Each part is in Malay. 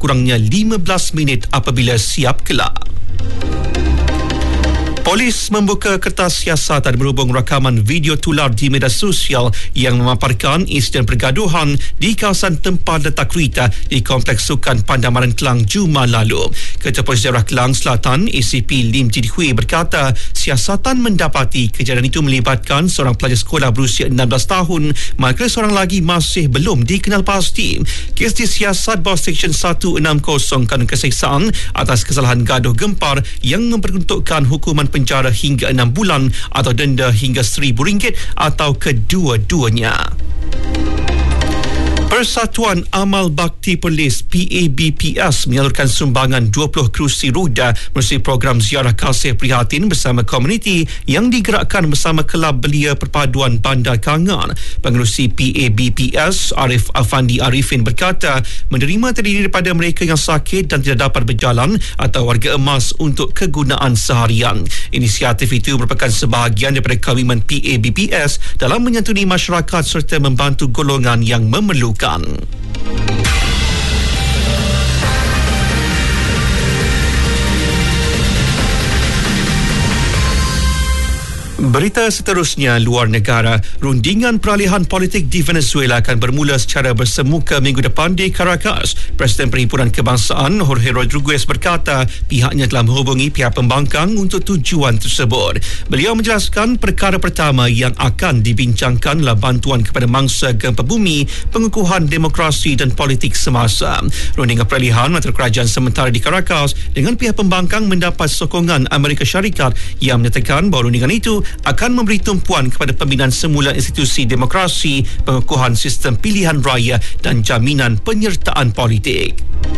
sekurang-kurangnya 15 minit apabila siap kelak. Polis membuka kertas siasatan berhubung rakaman video tular di media sosial yang memaparkan insiden pergaduhan di kawasan tempat letak kereta di Kompleks Sukan Pandamaran Kelang Jumaat lalu. Ketua Polis Daerah Kelang Selatan ACP Lim Jin Hui berkata siasatan mendapati kejadian itu melibatkan seorang pelajar sekolah berusia 16 tahun manakala seorang lagi masih belum dikenal pasti. Kes disiasat bawah Seksyen 160 Kanun Keseksaan atas kesalahan gaduh gempar yang memperuntukkan hukuman penjara hingga 6 bulan atau denda hingga RM1,000 atau kedua-duanya. Persatuan Amal Bakti Polis PABPS menyalurkan sumbangan 20 kerusi roda melalui program ziarah kasih prihatin bersama komuniti yang digerakkan bersama Kelab Belia Perpaduan Bandar Kangan. Pengerusi PABPS Arif Afandi Arifin berkata menerima terdiri daripada mereka yang sakit dan tidak dapat berjalan atau warga emas untuk kegunaan seharian. Inisiatif itu merupakan sebahagian daripada komitmen PABPS dalam menyantuni masyarakat serta membantu golongan yang memerlukan. Berita seterusnya, luar negara. Rundingan peralihan politik di Venezuela akan bermula secara bersemuka minggu depan di Caracas. Presiden Perhimpunan Kebangsaan Jorge Rodriguez berkata pihaknya telah menghubungi pihak pembangkang untuk tujuan tersebut. Beliau menjelaskan perkara pertama yang akan dibincangkan adalah bantuan kepada mangsa gempa bumi, pengukuhan demokrasi dan politik semasa. Rundingan peralihan antara kerajaan sementara di Caracas dengan pihak pembangkang mendapat sokongan Amerika Syarikat yang menyatakan bahawa rundingan itu akan memberi tumpuan kepada pembinaan semula institusi demokrasi, pengukuhan sistem pilihan raya dan jaminan penyertaan politik.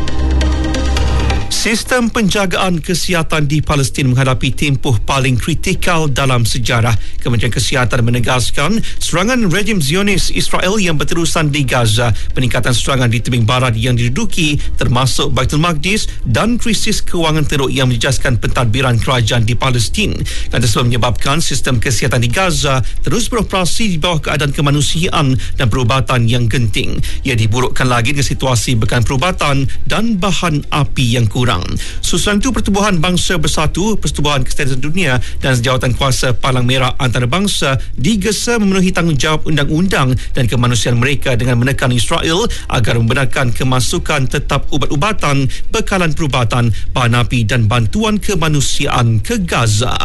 Sistem penjagaan kesihatan di Palestin menghadapi tempoh paling kritikal dalam sejarah. Kementerian Kesihatan menegaskan serangan rejim Zionis Israel yang berterusan di Gaza, peningkatan serangan di tebing barat yang diduduki termasuk Baitul Maqdis dan krisis kewangan teruk yang menjejaskan pentadbiran kerajaan di Palestin. Dan tersebut menyebabkan sistem kesihatan di Gaza terus beroperasi di bawah keadaan kemanusiaan dan perubatan yang genting. Ia diburukkan lagi dengan situasi bekan perubatan dan bahan api yang kurang. Susulan itu Pertubuhan Bangsa Bersatu, Persetubuhan Kesihatan Dunia dan Sejawatan Kuasa Palang Merah Antarabangsa digesa memenuhi tanggungjawab undang-undang dan kemanusiaan mereka dengan menekan Israel agar membenarkan kemasukan tetap ubat-ubatan, bekalan perubatan, bahan api dan bantuan kemanusiaan ke Gaza.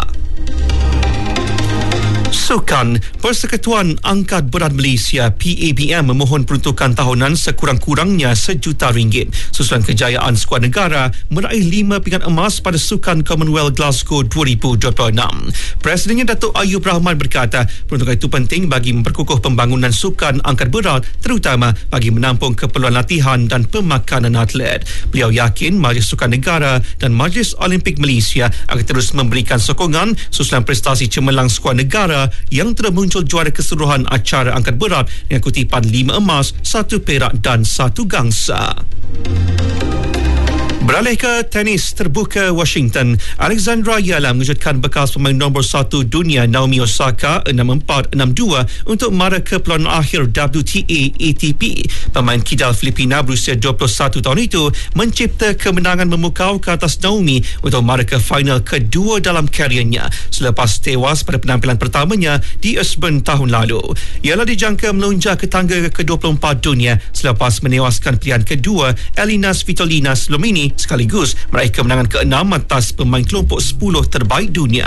Sukan. Persekutuan Angkat Berat Malaysia PABM memohon peruntukan tahunan sekurang-kurangnya RM1,000,000 susulan kejayaan skuad negara meraih 5 pingat emas pada Sukan Commonwealth Glasgow 2026. Presidennya Datuk Ayub Rahman berkata peruntukan itu penting bagi memperkukuh pembangunan sukan angkat berat terutama bagi menampung keperluan latihan dan pemakanan atlet. Beliau yakin Majlis Sukan Negara dan Majlis Olimpik Malaysia akan terus memberikan sokongan susulan prestasi cemerlang skuad negara yang telah muncul juara keseluruhan acara angkat berat dengan kutipan 5 emas, 1 perak dan 1 gangsa. Beralih ke tenis terbuka Washington, Alexandra Yala mengejutkan bekas pemain nombor 1 dunia Naomi Osaka 6-4, 6-2 untuk mara ke peluang akhir WTA ATP. Pemain kidal Filipina berusia 21 tahun itu mencipta kemenangan memukau ke atas Naomi untuk mara ke final kedua dalam kariernya selepas tewas pada penampilan pertamanya di Eastbourne tahun lalu. Yala dijangka melonjak ke tangga ke-24 dunia selepas menewaskan pilihan kedua Elina Svitolina sebelum ini sekaligus meraih kemenangan ke-6 atas pemain kelompok 10 terbaik dunia.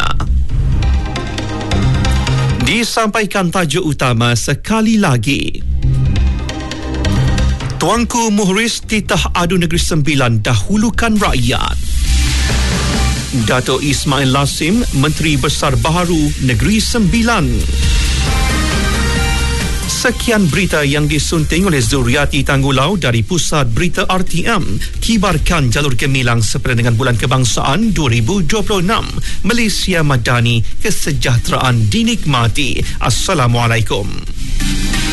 Disampaikan tajuk utama sekali lagi. Tuanku Muhriz titah adu Negeri Sembilan dahulukan rakyat. Dato' Ismail Lasim, Menteri Besar Baharu Negeri Sembilan. Sekian berita yang disunting oleh Zuriati Tanggulau dari Pusat Berita RTM. Kibarkan jalur gemilang seperti dengan Bulan Kebangsaan 2026. Malaysia Madani, kesejahteraan dinikmati. Assalamualaikum.